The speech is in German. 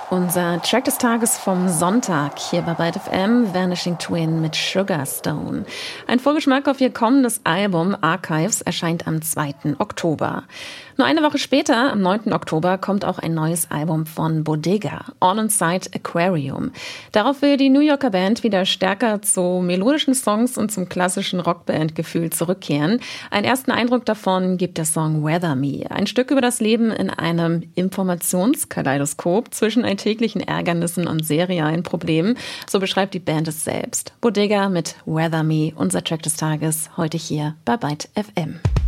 Unser Track des Tages vom Sonntag hier bei Byte FM, Vanishing Twin mit Sugar Stone. Ein Vorgeschmack auf ihr kommendes Album Archives erscheint am 2. Oktober. Nur eine Woche später, am 9. Oktober, kommt auch ein neues Album von Bodega, All Inside Aquarium. Darauf will die New Yorker Band wieder stärker zu melodischen Songs und zum klassischen Rockband-Gefühl zurückkehren. Einen ersten Eindruck davon gibt der Song Weather Me, ein Stück über das Leben in einem Informationskaleidoskop zwischen alltäglichen Ärgernissen und serialen Problemen. So beschreibt die Band es selbst. Bodega mit Weather Me, unser Track des Tages, heute hier bei Byte FM.